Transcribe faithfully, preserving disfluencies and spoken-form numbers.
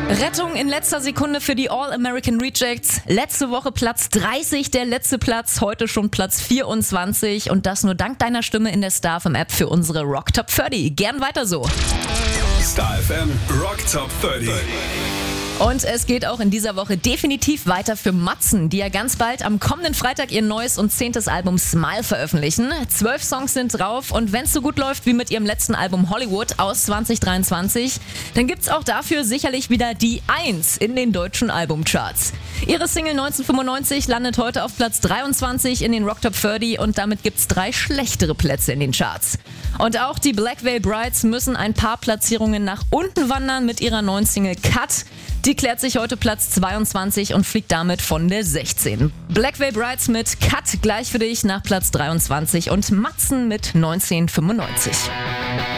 Rettung in letzter Sekunde für die All-American Rejects. Letzte Woche Platz dreißig, der letzte Platz, heute schon Platz vierundzwanzig und das nur dank deiner Stimme in der Star F M App für unsere Rock Top dreißig. Gern weiter so. Star F M Rock Top dreißig. Und es geht auch in dieser Woche definitiv weiter für Matzen, die ja ganz bald am kommenden Freitag ihr neues und zehntes Album Smile veröffentlichen. Zwölf Songs sind drauf und wenn es so gut läuft wie mit ihrem letzten Album Hollywood aus zwanzig dreiundzwanzig, dann gibt's auch dafür sicherlich wieder die Eins in den deutschen Albumcharts. Ihre Single neunzehnhundertfünfundneunzig landet heute auf Platz dreiundzwanzig in den Rock Top dreißig und damit gibt's drei schlechtere Plätze in den Charts. Und auch die Black Veil Brides müssen ein paar Platzierungen nach unten wandern mit ihrer neuen Single Cut. Die klärt sich heute Platz zweiundzwanzig und fliegt damit von der sechzehn. Black Veil Brides mit Cut gleich für dich nach Platz dreiundzwanzig und Matzen mit neunzehnhundertfünfundneunzig.